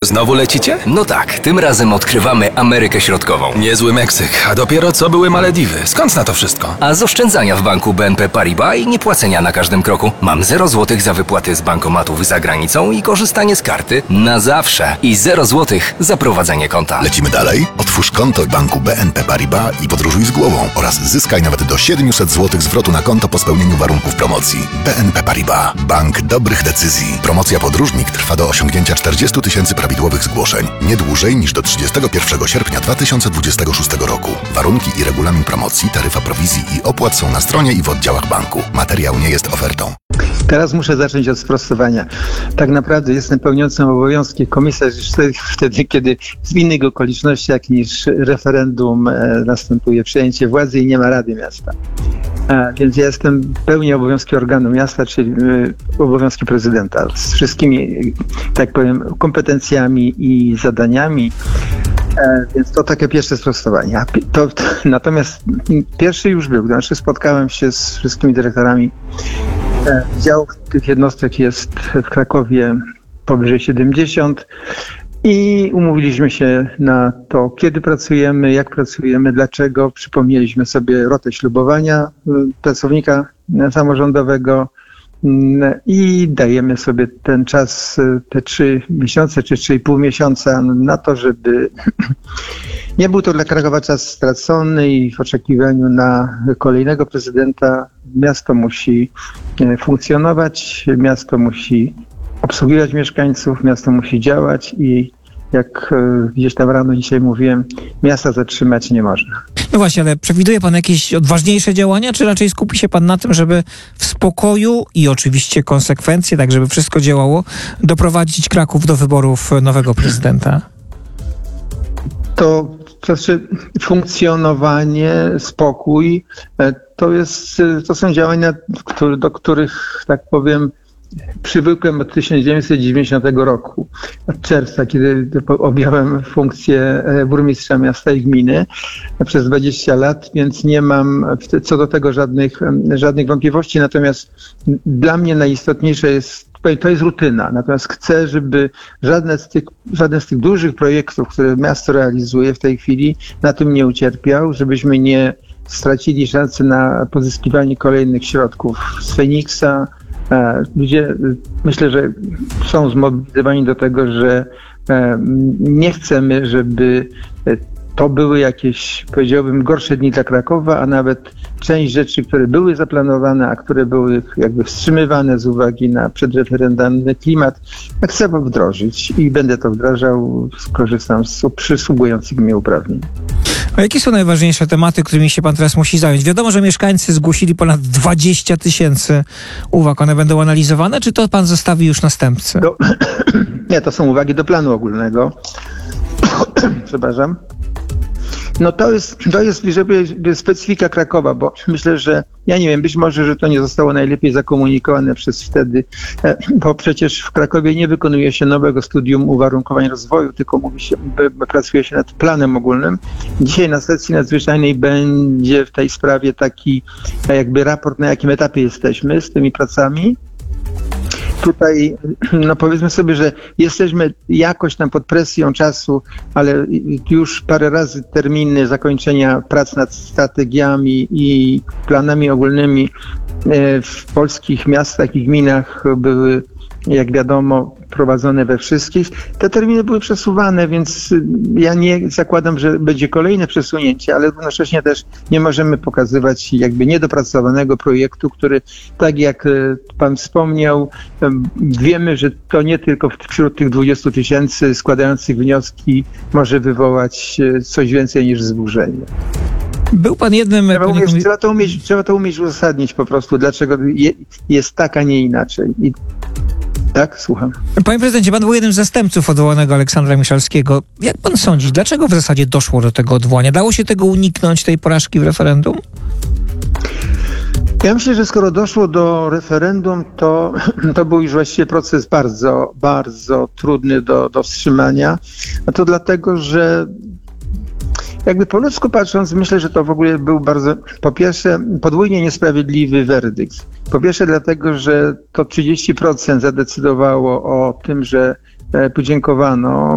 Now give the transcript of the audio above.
Znowu lecicie? No tak, tym razem odkrywamy Amerykę Środkową. Niezły Meksyk, a dopiero co były Malediwy. Skąd na to wszystko? A z oszczędzania w banku BNP Paribas i niepłacenia na każdym kroku. Mam 0 zł za wypłaty z bankomatów za granicą i korzystanie z karty na zawsze. I 0 zł za prowadzenie konta. Lecimy dalej? Otwórz konto w banku BNP Paribas i podróżuj z głową oraz zyskaj nawet do 700 zł zwrotu na konto po spełnieniu warunków promocji. BNP Paribas. Bank dobrych decyzji. Promocja Podróżnik trwa do osiągnięcia 40 000 prawidłowych zgłoszeń. Nie dłużej niż do 31 sierpnia 2026 roku. Warunki i regulamin promocji, taryfa prowizji i opłat są na stronie i w oddziałach banku. Materiał nie jest ofertą. Teraz muszę zacząć od sprostowania. Tak naprawdę jestem pełniącym obowiązki komisarz wtedy, kiedy w innych okolicznościach niż referendum następuje przejęcie władzy i nie ma Rady Miasta. Więc ja pełnię obowiązki organu miasta, czyli obowiązki prezydenta z wszystkimi, tak powiem, kompetencjami i zadaniami. Więc to takie pierwsze sprostowanie. Natomiast pierwszy już był, znaczy spotkałem się z wszystkimi dyrektorami działów. Tych jednostek jest w Krakowie powyżej 70 i umówiliśmy się na to, kiedy pracujemy, jak pracujemy, dlaczego. Przypomnieliśmy sobie rotę ślubowania pracownika samorządowego i dajemy sobie ten czas, te 3 miesiące czy 3,5 miesiąca na to, żeby nie był to dla Krakowa czas stracony i w oczekiwaniu na kolejnego prezydenta miasto musi funkcjonować, miasto musi obsługiwać mieszkańców, miasto musi działać i jak gdzieś tam rano dzisiaj mówiłem, miasta zatrzymać nie można. No właśnie, ale przewiduje pan jakieś odważniejsze działania, czy raczej skupi się pan na tym, żeby w spokoju i oczywiście konsekwencje, tak żeby wszystko działało, doprowadzić Kraków do wyborów nowego prezydenta? To znaczy funkcjonowanie, spokój, to są działania, do których, tak powiem, przywykłem od 1990 roku, od czerwca, kiedy objąłem funkcję burmistrza miasta i gminy przez 20 lat, więc nie mam co do tego żadnych wątpliwości. Natomiast dla mnie najistotniejsze jest, to jest rutyna. Natomiast chcę, żeby żaden z tych dużych projektów, które miasto realizuje w tej chwili, na tym nie ucierpiał, żebyśmy nie stracili szansy na pozyskiwanie kolejnych środków z Feniksa. Ludzie, myślę, że są zmobilizowani do tego, że nie chcemy, żeby to były jakieś, powiedziałbym, gorsze dni dla Krakowa, a nawet część rzeczy, które były zaplanowane, a które były jakby wstrzymywane z uwagi na przedreferendalny klimat, chcę wdrożyć i będę to wdrażał, skorzystam z przysługujących mi uprawnień. A jakie są najważniejsze tematy, którymi się pan teraz musi zająć? Wiadomo, że mieszkańcy zgłosili ponad 20 000 uwag. One będą analizowane, czy to pan zostawi już następcy? Nie, to są uwagi do planu ogólnego. Przepraszam. No to jest żeby specyfika Krakowa, bo myślę, że ja nie wiem, być może, że to nie zostało najlepiej zakomunikowane przez wtedy, bo przecież w Krakowie nie wykonuje się nowego studium uwarunkowań rozwoju, tylko pracuje się nad planem ogólnym. Dzisiaj na sesji nadzwyczajnej będzie w tej sprawie taki jakby raport, na jakim etapie jesteśmy z tymi pracami. Tutaj, no powiedzmy sobie, że jesteśmy jakoś tam pod presją czasu, ale już parę razy terminy zakończenia prac nad strategiami i planami ogólnymi w polskich miastach i gminach były, jak wiadomo, prowadzone we wszystkich. Te terminy były przesuwane, więc ja nie zakładam, że będzie kolejne przesunięcie, ale równocześnie też nie możemy pokazywać jakby niedopracowanego projektu, który, tak jak pan wspomniał, wiemy, że to nie tylko wśród tych 20 000 składających wnioski może wywołać coś więcej niż wzburzenie. Był pan jednym... Trzeba to umieć uzasadnić po prostu, dlaczego jest tak, a nie inaczej. Tak, słucham. Panie prezydencie, pan był jednym z zastępców odwołanego Aleksandra Miszalskiego. Jak pan sądzi, dlaczego w zasadzie doszło do tego odwołania? Dało się tego uniknąć, tej porażki w referendum? Ja myślę, że skoro doszło do referendum, to był już właściwie proces bardzo, bardzo trudny do wstrzymania. A to dlatego, że jakby po ludzku patrząc, myślę, że to w ogóle był bardzo, po pierwsze, podwójnie niesprawiedliwy werdykt. Po pierwsze dlatego, że to 30% zadecydowało o tym, że podziękowano